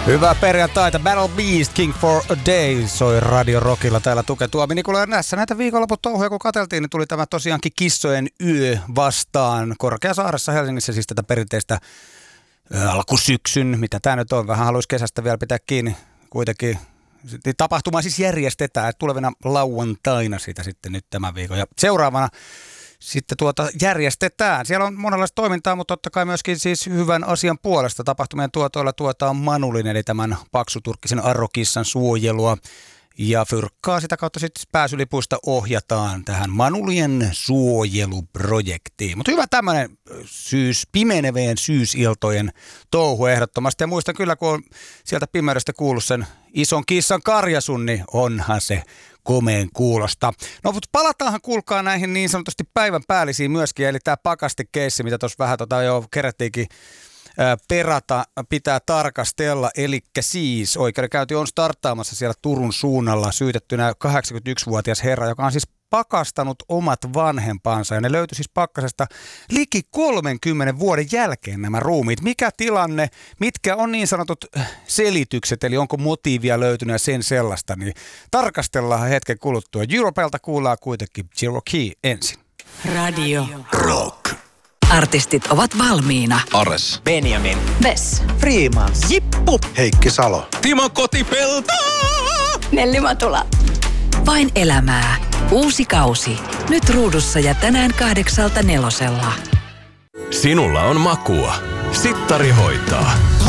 Hyvää perjantaita. Battle Beast, King for a Day soi Radio Rockilla täällä Tuketuomi. Nikola näissä näitä viikonlopun touhuja kun katseltiin, niin tuli tämä tosiaankin Kissojen yö vastaan Korkeasaaressa Helsingissä, siis tätä perinteistä alkusyksyn, mitä tämä nyt on. Vähän haluaisi kesästä vielä pitää kiinni kuitenkin. Tapahtuma siis järjestetään tulevina lauantaina siitä sitten nyt tämän viikon. Ja seuraavana sitten järjestetään. Siellä on monenlaista toimintaa, mutta totta kai myöskin siis hyvän asian puolesta. Tapahtumien tuotoilla tuotaan Manulin, eli tämän paksuturkkisen arrokissan suojelua. Ja fyrkkaa sitä kautta sitten pääsylipuista ohjataan tähän Manulien suojeluprojektiin. Mutta hyvä tämmöinen pimenevien syysiltojen touhu ehdottomasti. Ja muistan kyllä, kun on sieltä pimeydestä kuullut sen ison kissan karjasun, niin onhan se komeen kuulosta. No mutta palataanhan kuulkaa näihin niin sanotusti päivän päällisiin myöskin, eli tämä pakastikeissi, mitä tuossa vähän jo kerättiinkin perata, pitää tarkastella. Eli siis oikeudenkäynti on starttaamassa siellä Turun suunnalla syytettynä 81-vuotias herra, joka on siis pakastanut omat vanhempansa. Ja ne löytyi siis pakkasesta liki 30 vuoden jälkeen nämä ruumiit. Mikä tilanne, mitkä on niin sanotut selitykset, eli onko motiivia löytynyt ja sen sellaista, niin tarkastellaan hetken kuluttua. Europelta kuullaan kuitenkin Cherokee ensin. Radio Rock. Artistit ovat valmiina. Ares. Benjamin. Vess. Freemans. Jippu. Heikki Salo. Timo Kotipelto. Nelli Matula. Vain elämää. Uusi kausi. Nyt ruudussa ja tänään 8:00 4:00. Sinulla on makua. Sittari hoitaa.